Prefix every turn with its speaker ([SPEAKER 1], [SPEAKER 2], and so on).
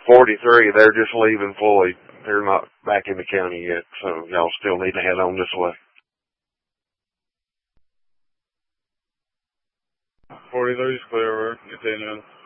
[SPEAKER 1] 43, they're just leaving Floyd. They're not back in the county yet, so y'all still need to head on this way.
[SPEAKER 2] 43 is clear. We're continuing.